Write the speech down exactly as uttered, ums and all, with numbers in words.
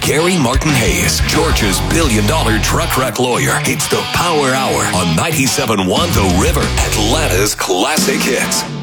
Gary Martin Hayes, Georgia's billion-dollar truck wreck lawyer. It's the Power Hour on ninety-seven point one The River, Atlanta's classic hits.